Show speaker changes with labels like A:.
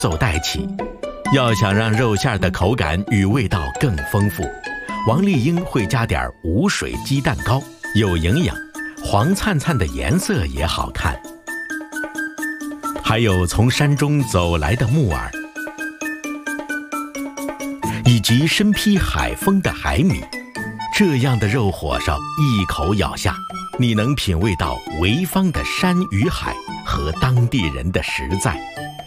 A: 走带起。要想让肉馅的口感与味道更丰富，王丽英会加点无水鸡蛋糕，有营养，黄灿灿的颜色也好看。还有从山中走来的木耳，以及身披海风的海米，这样的肉火烧一口咬下，你能品味到潍坊的山与海和当地人的实在。